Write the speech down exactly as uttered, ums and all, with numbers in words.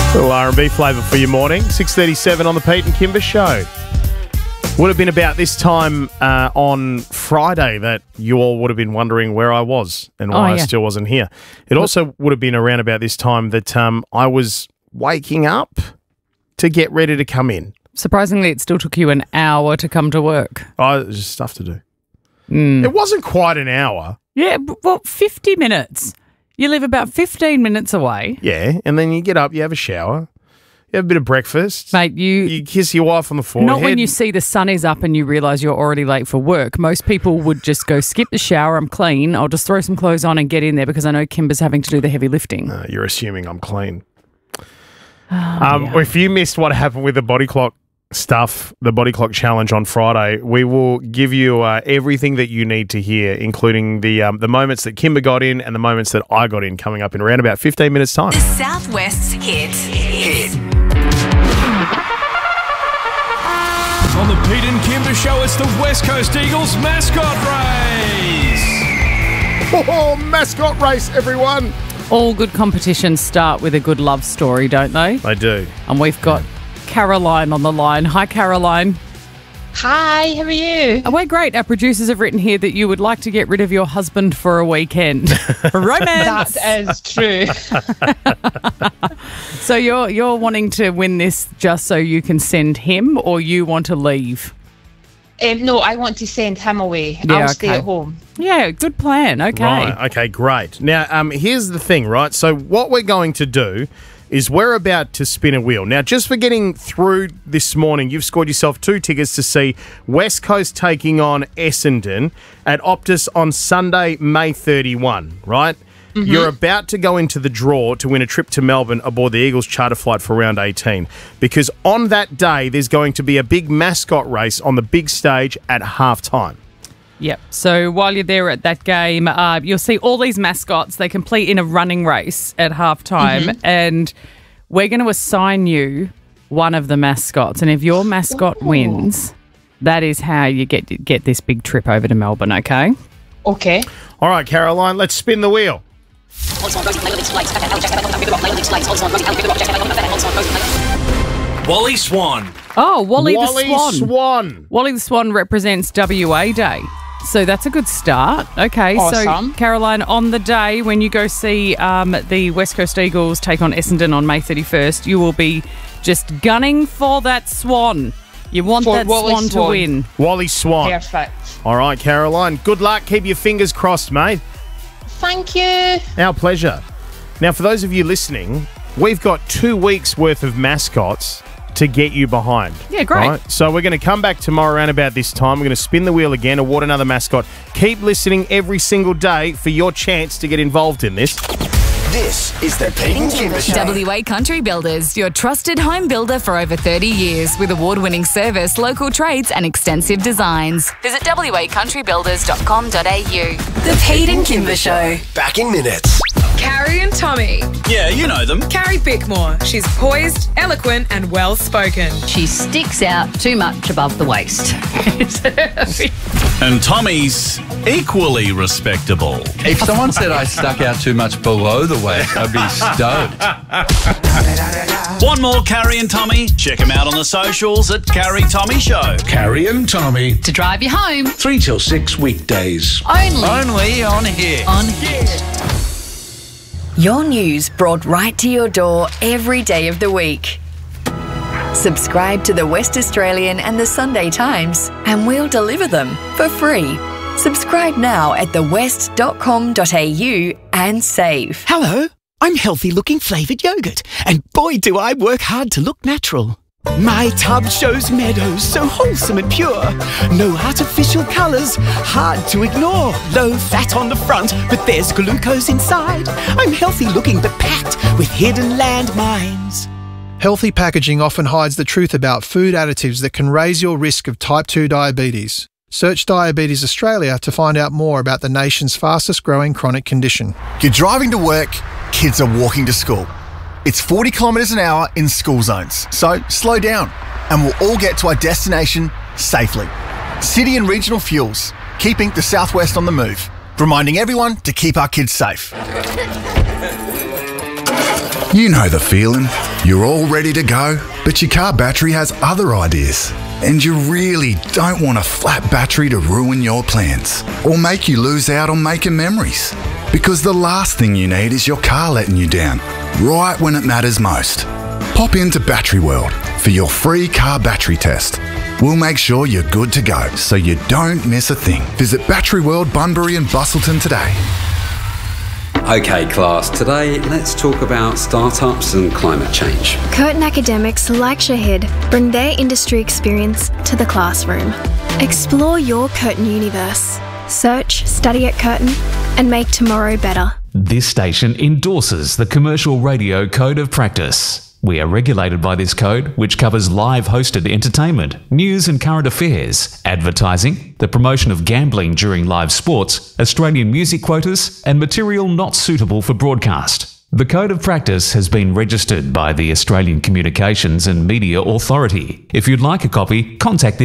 A little R and B flavour for your morning. six thirty-seven on the Pete and Kimber Show. Would have been about this time uh, on Friday that you all would have been wondering where I was and why Oh, yeah. I still wasn't here. It also would have been around about this time that um, I was waking up to get ready to come in. Surprisingly, it still took you an hour to come to work. Oh, there's just stuff to do. Mm. It wasn't quite an hour. Yeah, b- well, fifty minutes. You live about fifteen minutes away. Yeah, and then you get up, you have a shower, you have a bit of breakfast. Mate, you... You kiss your wife on the forehead. Not when you see the sun is up and you realise you're already late for work. Most people would just go, skip the shower, I'm clean, I'll just throw some clothes on and get in there because I know Kimber's having to do the heavy lifting. Uh, you're assuming I'm clean. Oh, um, yeah. If you missed what happened with the body clock stuff, the body clock challenge on Friday, we will give you uh, everything that you need to hear, including the um, the moments that Kimber got in and the moments that I got in, coming up in around about fifteen minutes' time. The Southwest's hit. Hit. On the Pete and Kimber Show, it's the West Coast Eagles mascot race. Oh, mascot race, everyone. All good competitions start with a good love story, don't they? They do. And we've got Caroline on the line. Hi, Caroline. Hi, how are you? Oh, we're great. Our producers have written here that you would like to get rid of your husband for a weekend. Romance. That is true. So you're you're wanting to win this just so you can send him, or you want to leave? Um, no, I want to send him away. Yeah, I'll stay okay. at home. Yeah, good plan. Okay. Right, okay, great. Now, um, here's the thing, right? So what we're going to do is we're about to spin a wheel. Now, just for getting through this morning, you've scored yourself two tickets to see West Coast taking on Essendon at Optus on Sunday, May thirty-first, right? Mm-hmm. You're about to go into the draw to win a trip to Melbourne aboard the Eagles charter flight for round eighteen, because on that day, there's going to be a big mascot race on the big stage at halftime. Yep. So while you're there at that game, uh, you'll see all these mascots. They complete in a running race at halftime, mm-hmm. and we're going to assign you one of the mascots. And if your mascot Ooh. wins, that is how you get get this big trip over to Melbourne. Okay. Okay. All right, Caroline, let's spin the wheel. Wally Swan. Oh, Wally, Wally the Swan. Swan. Wally the Swan represents W A Day. So that's a good start. Okay, Awesome. so Caroline, on the day when you go see um, the West Coast Eagles take on Essendon on May thirty-first, you will be just gunning for that swan. You want For that Wally swan, Swan. to win. Wally Swan. Perfect. All right, Caroline. Good luck. Keep your fingers crossed, mate. Thank you. Our pleasure. Now, for those of you listening, we've got two weeks' worth of mascots to get you behind. Yeah, great. Right? So we're going to come back tomorrow around about this time. We're going to spin the wheel again, award another mascot. Keep listening every single day for your chance to get involved in this. This is the Pete and Kimber Show. W A Country Builders, your trusted home builder for over thirty years with award-winning service, local trades and extensive designs. Visit w a country builders dot com dot a u. The Pete and Kimber Show. Back in minutes. Carrie and Tommy. Yeah, you know them. Carrie Bickmore. She's poised, eloquent, and well-spoken. She sticks out too much above the waist. And Tommy's equally respectable. If someone said I stuck out too much below the waist, I'd be stoked. Want more Carrie and Tommy? Check them out on the socials at Carrie Tommy Show. Carrie and Tommy, To drive you home, three till six weekdays. only Only on here. on Hit. Your news brought right to your door every day of the week. Subscribe to the West Australian and the Sunday Times and we'll deliver them for free. Subscribe now at the west dot com dot a u and save. Hello, I'm Healthy Looking Flavoured Yogurt, and boy do I work hard to look natural. My tub shows meadows so wholesome and pure. No artificial colours, hard to ignore. Low fat on the front, but there's glucose inside. I'm healthy looking but packed with hidden landmines. Healthy packaging often hides the truth about food additives that can raise your risk of type two diabetes. Search Diabetes Australia to find out more about the nation's fastest growing chronic condition. You're driving to work, kids are walking to school. It's forty kilometres an hour in school zones, so slow down and we'll all get to our destination safely. City and regional fuels, keeping the Southwest on the move, reminding everyone to keep our kids safe. You know the feeling. You're all ready to go, but your car battery has other ideas. And you really don't want a flat battery to ruin your plans or make you lose out on making memories. Because the last thing you need is your car letting you down, right when it matters most. Pop into Battery World for your free car battery test. We'll make sure you're good to go so you don't miss a thing. Visit Battery World Bunbury and Bustleton today. Okay, class, today let's talk about startups and climate change. Curtin academics like Shahid bring their industry experience to the classroom. Explore your Curtin universe. Search, study at Curtin, and make tomorrow better. This station endorses the Commercial Radio Code of Practice. We are regulated by this code, which covers live hosted entertainment, news and current affairs, advertising, the promotion of gambling during live sports, Australian music quotas, and material not suitable for broadcast. The Code of Practice has been registered by the Australian Communications and Media Authority. If you'd like a copy, contact this